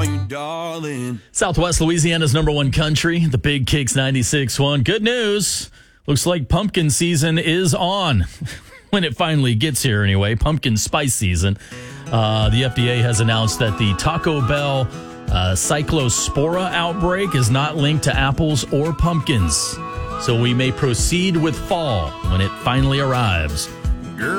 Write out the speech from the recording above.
call you darling. Southwest Louisiana's number one country, the Big Kicks 96.1. Good news. Looks like pumpkin season is on. When it finally gets here anyway, pumpkin spice season. The FDA has announced that the Taco Bell Cyclospora outbreak is not linked to apples or pumpkins. So we may proceed with fall when it finally arrives.